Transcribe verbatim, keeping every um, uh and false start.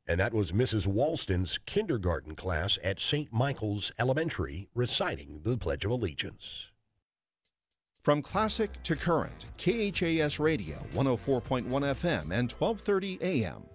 And that was Missus Walston's kindergarten class at Saint Michael's Elementary reciting the Pledge of Allegiance. From classic to current, K H A S Radio, one oh four point one F M and twelve thirty A M.